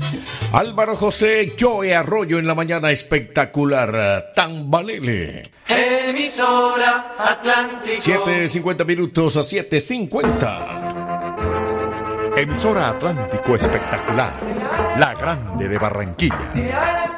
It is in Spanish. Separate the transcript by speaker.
Speaker 1: Álvaro José, Joe Arroyo en la mañana espectacular. Tambalele.
Speaker 2: Emisora Atlántico.
Speaker 1: 7:50 minutos a 7:50.
Speaker 3: Emisora Atlántico espectacular. La grande de Barranquilla.